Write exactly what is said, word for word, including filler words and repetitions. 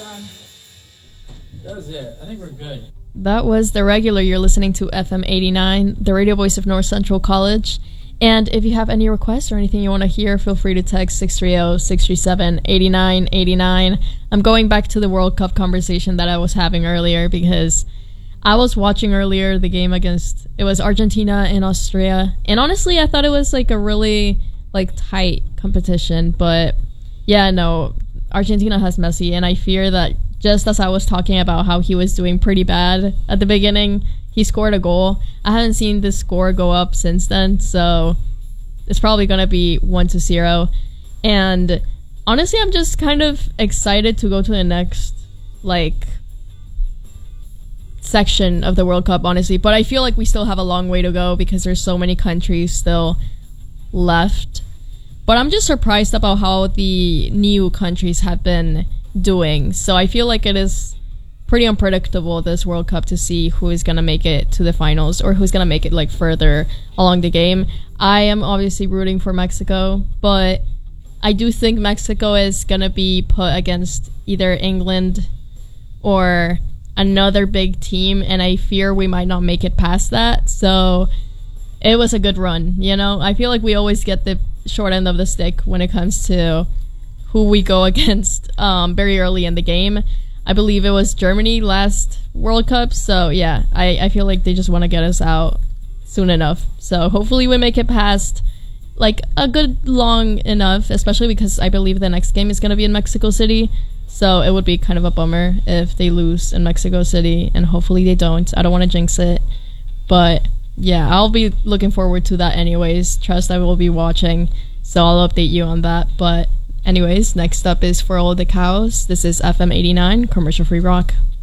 That was it. I think we're good. That was The Regular. You're listening to F M eighty-nine, the radio voice of North Central College. And if you have any requests or anything you want to hear, feel free to text six three zero, six three seven, eight nine eight nine. I'm going back to the World Cup conversation that I was having earlier because I was watching earlier the game against, it was Argentina and Austria. And honestly, I thought it was like a really like tight competition. But yeah, no, Argentina has Messi, and I fear that just as I was talking about how he was doing pretty bad at the beginning, he scored a goal. I haven't seen the score go up since then, so it's probably going to be one to zero. And honestly, I'm just kind of excited to go to the next, like, section of the World Cup, honestly. But I feel like we still have a long way to go because there's so many countries still left. But I'm just surprised about how the new countries have been doing. So I feel like it is pretty unpredictable this World Cup to see who is going to make it to the finals or who's going to make it like further along the game. I am obviously rooting for Mexico, but I do think Mexico is going to be put against either England or another big team, and I fear we might not make it past that. So it was a good run, you know? I feel like we always get the short end of the stick when it comes to who we go against um, very early in the game. I believe it was Germany last World Cup, so yeah, I, I feel like they just want to get us out soon enough. So hopefully we make it past like a good long enough, especially because I believe the next game is going to be in Mexico City. So it would be kind of a bummer if they lose in Mexico City, and hopefully they don't. I don't want to jinx it. But yeah, I'll be looking forward to that anyways. Trust I will be watching, so I'll update you on that. But anyways, next up is For All the Cows. This is F M eighty-nine, commercial free rock.